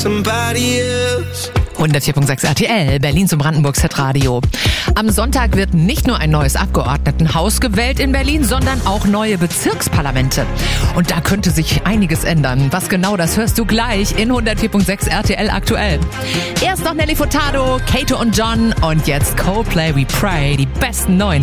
somebody else. 104.6 RTL, Berlin zum Brandenburgs Hitradio. Am Sonntag wird nicht nur ein neues Abgeordnetenhaus gewählt in Berlin, sondern auch neue Bezirksparlamente. Und da könnte sich einiges ändern. Was genau, das hörst du gleich in 104.6 RTL aktuell. Erst noch Nelly Furtado, Kato und John und jetzt Coldplay We Pray, die besten neuen